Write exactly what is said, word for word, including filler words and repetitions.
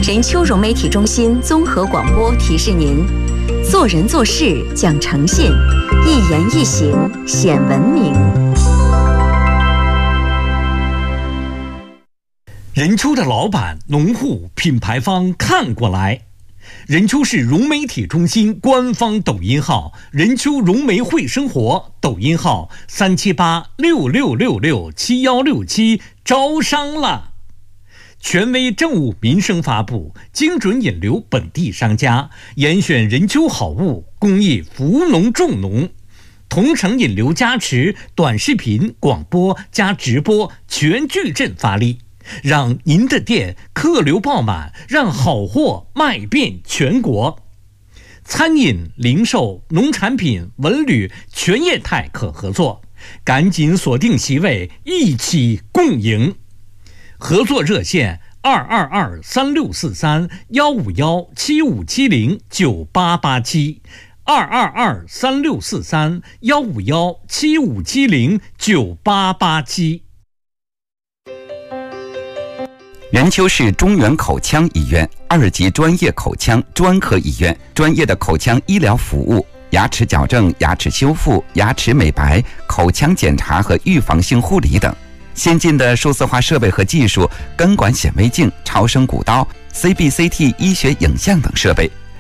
任丘融媒体中心综合广播提示您：做人做事讲诚信，一言一行显文明。 任丘的老板、农户、品牌方看过来。任丘市融媒体中心官方抖音号任丘融媒会生活，抖音号三七八六六六六七幺六七，招商了。权威政务民生发布，精准引流本地商家，严选任丘好物，公益扶农助农，同城引流加持，短视频、广播加直播全矩阵发力，让您的店客流爆满，让好货卖遍全国。餐饮、零售、农产品、文旅全业态可合作，赶紧锁定席位，一起共赢。合作热线二二二三六四三幺五幺七五七零九八八七，二二二三六四三幺五幺七五七零九八八七。 任丘市中原口腔医院二级专业口腔专科医院，专业的口腔医疗服务、牙齿矫正、牙齿修复、牙齿美白、口腔检查和预防性护理等。先进的数字化设备和技术，根管显微镜、超声骨刀、C B C T 医学影像等设备，